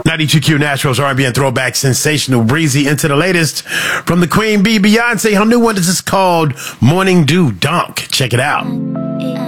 92Q Naturals R&B and throwback sensational breezy into the latest from the Queen Bee, Beyonce. Her new one is called Morning Dew Donk. Check it out.